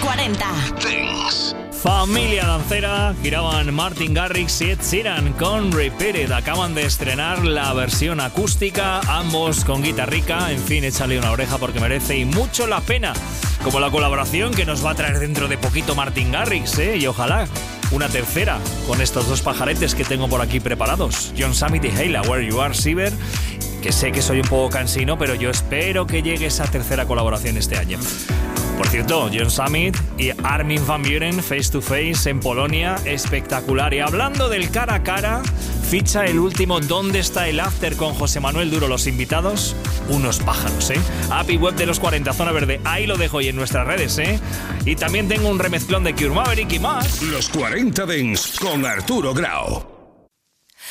40. Dance. Familia dancera, giraban Martin Garrix y Ed Sheeran con Repeated. Acaban de estrenar la versión acústica, ambos con guitarrica. En fin, échale una oreja porque merece y mucho la pena. Como la colaboración que nos va a traer dentro de poquito Martin Garrix, y ojalá una tercera con estos dos pajaretes que tengo por aquí preparados. John Summit y Hayla, Where You Are, Siever. Que sé que soy un poco cansino, pero yo espero que llegue esa tercera colaboración este año. Por cierto, John Summit y Armin van Buuren, Face to Face en Polonia, espectacular. Y hablando del cara a cara, ficha el último ¿Dónde está el after? Con José Manuel Duro, los invitados, unos pájaros, API web de los 40, Zona Verde, ahí lo dejo y en nuestras redes, Y también tengo un remezclón de Cure Maverick y más. Los 40 Dance con Arturo Grau.